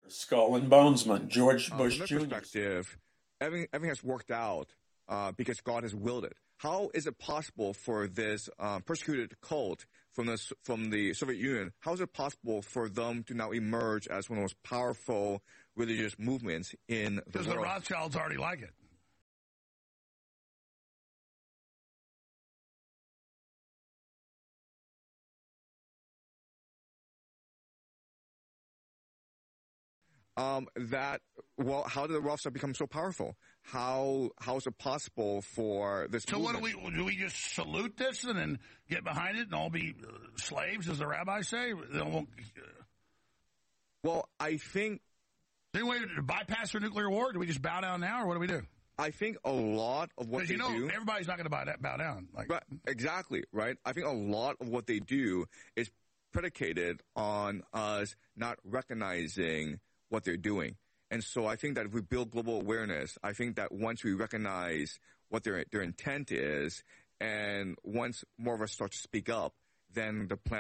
Skull and Bonesman, George Bush From their Jr. perspective, everything has worked out because God has willed it. How is it possible for this persecuted cult from the Soviet Union? How is it possible for them to now emerge as one of the most powerful religious movements in the world? Because the Rothschilds already like it. How did the Rothschild become so powerful? How is it possible for this? So movement? what do we just salute this and then get behind it and all be slaves, as the rabbis say? Well, I think. Is there a way to bypass their nuclear war? Do we just bow down now, or what do we do? I think a lot of what they do. Everybody's not going to bow down. Right, exactly, right? I think a lot of what they do is predicated on us not recognizing what they're doing. And so I think that if we build global awareness, I think that once we recognize what their intent is, and once more of us start to speak up, then the planet